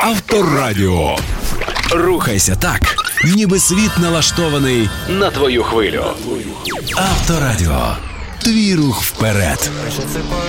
Авторадіо. Рухайся так, ніби світ налаштований на твою хвилю. Авторадіо. Твій рух вперед.